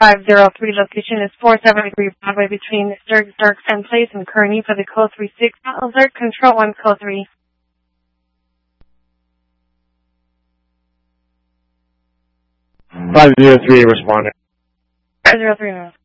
503 location is 473 Broadway between Dirksen Place and Kearny for the code 36. Alert control 1 code 3. 503 responding. 503 now.